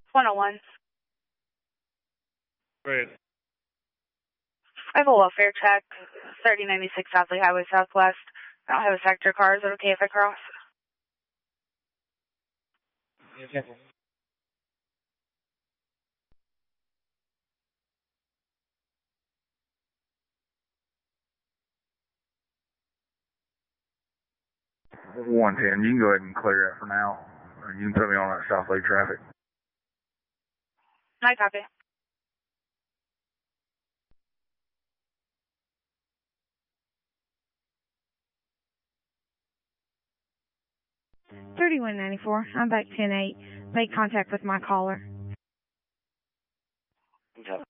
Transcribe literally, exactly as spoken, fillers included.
one oh one. Great. I have a welfare check, thirty ninety-six Southly Highway Southwest. I don't have a sector car. Is it okay if I cross? Okay. one ten, you can go ahead and clear it for now. You can put me on that South Lake traffic. I copy. thirty-one ninety-four. I'm back ten eight. Make contact with my caller. Okay.